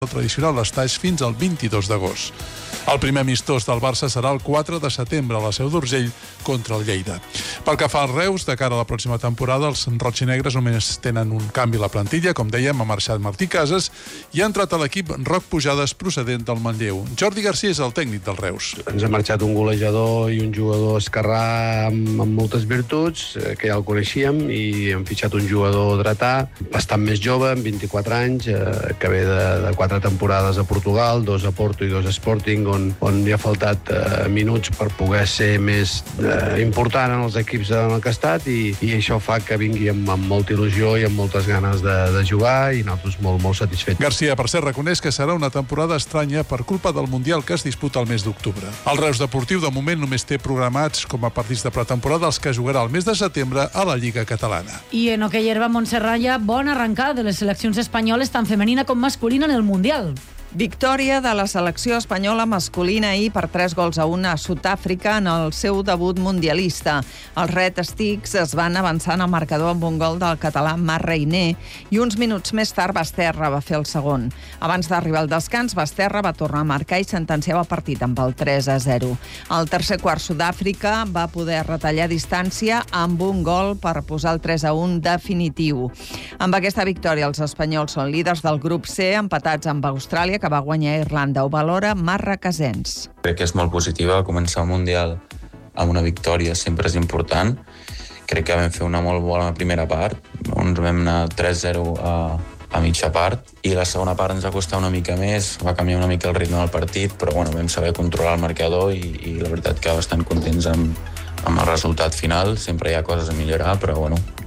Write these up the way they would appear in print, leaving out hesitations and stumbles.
el tradicional estaix fins al 22 d'agost. El primer amistós del Barça serà el 4 de setembre a la Seu d'Urgell contra el Lleida. Pel que fa als Reus, de cara a la pròxima temporada, els roig-i-negres només tenen un canvi a la plantilla, com dèiem, ha marxat Martí Casas i ha entrat a l'equip Roc Pujades procedent del Manlleu. Jordi Garcia és el tècnic dels Reus. Ens ha marxat un golejador i un jugador esquerrà amb moltes virtuts, que ja el coneixíem, i hem fitxat un jugador dretà, bastant més jove, amb 24 anys, que ve de 4 temporades a Portugal, 2 a Porto i 2 a Sporting, on li ha faltat minuts per poder ser més important en els equips en el que ha estat, i això fa que vingui amb molta il·lusió i amb moltes ganes de jugar, i nosaltres molt satisfets. Garcia, per cert, reconeix que serà una temporada estranya per culpa del Mundial que es disputa el mes d'octubre. El Reus Deportiu, de moment, només té programats com a partits de pretemporada els que jugarà el mes de setembre a la Lliga Catalana. I en hoquei herba, Montserrat, bona arrencada de les seleccions espanyoles, tant femenina com masculina, en el Mundial. Victòria de la selecció espanyola masculina ahir per 3-1 a Sud-àfrica en el seu debut mundialista. Els Red Sticks es van avançar en el marcador amb un gol del català Marc Reiner i uns minuts més tard Basterra va fer el segon. Abans d'arribar al descans, Basterra va tornar a marcar i sentenciava el partit amb el 3-0. Al tercer quart, Sud-àfrica va poder retallar distància amb un gol per posar el 3-1 definitiu. Amb aquesta victòria, els espanyols són líders del grup C, empatats amb Austràlia, que va guanyar a Irlanda. Ho valora Marc Recasens. Crec que és molt positiva. Començar el Mundial amb una victòria sempre és important. Crec que vam fer una molt bona primera part, on vam anar 3-0 a mitja part, i la segona part ens va costar una mica més, va canviar una mica el ritme del partit, però vam saber controlar el marcador i la veritat que bastant contents amb el resultat final. Sempre hi ha coses a millorar, però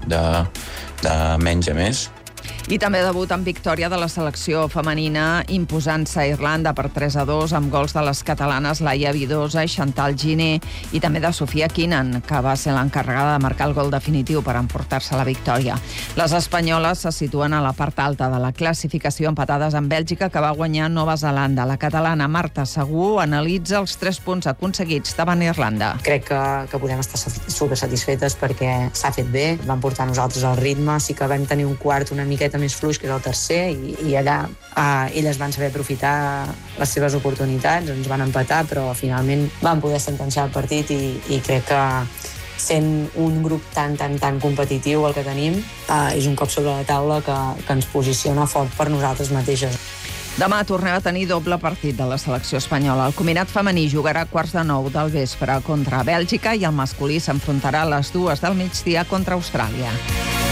de menys a més. I també debut amb victòria de la selecció femenina imposant-se a Irlanda per 3-2 amb gols de les catalanes Laia Vidosa i Chantal Giner, i també de Sofia Kinan, que va ser l'encarregada de marcar el gol definitiu per emportar-se la victòria. Les espanyoles se situen a la part alta de la classificació, empatades amb Bèlgica, que va guanyar Nova Zelanda. La catalana Marta Segú analitza els 3 punts aconseguits davant Irlanda. Crec que podem estar supersatisfetes perquè s'ha fet bé, vam portar nosaltres el ritme, sí que vam tenir un quart una miqueta més fluix, que és el tercer, i allà elles van saber aprofitar les seves oportunitats, ens van empatar, però finalment van poder sentenciar el partit, i crec que sent un grup tan competitiu el que tenim, és un cop sobre la taula que ens posiciona fort per nosaltres mateixes. Demà tornem a tenir doble partit de la selecció espanyola. El combinat femení jugarà a 8:45 del vespre contra Bèlgica i el masculí s'enfrontarà a les 2 del migdia contra Austràlia.